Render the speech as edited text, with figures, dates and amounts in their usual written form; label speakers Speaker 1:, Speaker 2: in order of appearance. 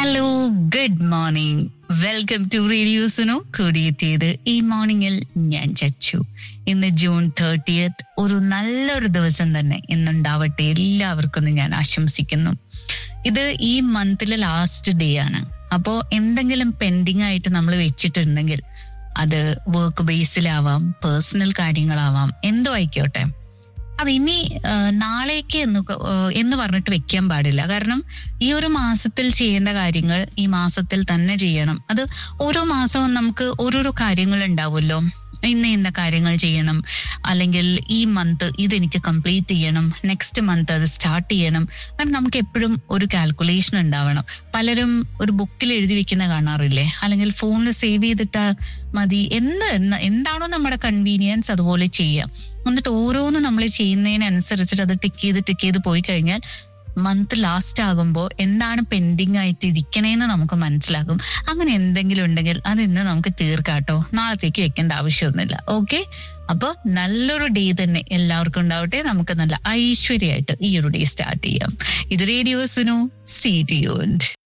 Speaker 1: Hello, good morning. Welcome to radio Suno. കൂടിയെത്തിയത് ഈ മോർണിംഗിൽ ഞാൻ ചച്ചു. ഇന്ന് ജൂൺ 30th, ഒരു നല്ലൊരു ദിവസം തന്നെ ഇന്നുണ്ടാവട്ടെ എല്ലാവർക്കും ഞാൻ ആശംസിക്കുന്നു. ഇത് ഈ മന്തിലെ ലാസ്റ്റ് ഡേ ആണ്. അപ്പോൾ എന്തെങ്കിലും പെൻഡിങ് ആയിട്ട് നമ്മൾ വെച്ചിട്ടുണ്ടെങ്കിൽ അത് വർക്ക് ബേസിലാവാം, പേഴ്സണൽ കാര്യങ്ങളാവാം, എന്തോ ആയിക്കോട്ടെ, അതിനി നാളേക്ക് എന്ന് പറഞ്ഞിട്ട് വെക്കാൻ പാടില്ല. കാരണം ഈ ഒരു മാസത്തിൽ ചെയ്യേണ്ട കാര്യങ്ങൾ ഈ മാസത്തിൽ തന്നെ ചെയ്യണം. അത് ഓരോ മാസവും നമുക്ക് ഓരോരോ കാര്യങ്ങൾ ഉണ്ടാവുമല്ലോ. ഇന്ന കാര്യങ്ങൾ ചെയ്യണം, അല്ലെങ്കിൽ ഈ മന്ത് ഇതെനിക്ക് കംപ്ലീറ്റ് ചെയ്യണം, നെക്സ്റ്റ് മന്ത് അത് സ്റ്റാർട്ട് ചെയ്യണം. കാരണം നമുക്ക് എപ്പോഴും ഒരു കാൽക്കുലേഷൻ ഉണ്ടാവണം. പലരും ഒരു ബുക്കിൽ എഴുതി വെക്കുന്ന കാണാറില്ലേ, അല്ലെങ്കിൽ ഫോണിൽ സേവ് ചെയ്തിട്ടാ മതി. എന്താണോ നമ്മുടെ കൺവീനിയൻസ് അതുപോലെ ചെയ്യാം. എന്നിട്ട് ഓരോന്നും നമ്മൾ ചെയ്യുന്നതിനനുസരിച്ചിട്ട് അത് ടിക്ക് ചെയ്ത് പോയി കഴിഞ്ഞാൽ മന്ത് ലാസ്റ്റ് ആകുമ്പോൾ എന്താണ് പെൻഡിങ് ആയിട്ട് ഇരിക്കണേന്ന് നമുക്ക് മനസ്സിലാകും. അങ്ങനെ എന്തെങ്കിലും ഉണ്ടെങ്കിൽ അത് ഇന്ന് നമുക്ക് തീർക്കാട്ടോ, നാളത്തേക്ക് വെക്കേണ്ട ആവശ്യമൊന്നുമില്ല. ഓക്കെ, അപ്പോൾ നല്ലൊരു ഡേ തന്നെ എല്ലാവർക്കും ഉണ്ടാവട്ടെ. നമുക്ക് നല്ല ഐശ്വര്യമായിട്ട് ഈ ഒരു ഡേ സ്റ്റാർട്ട് ചെയ്യാം. ഇത് റേഡിയോ സുനോ. Stay tuned.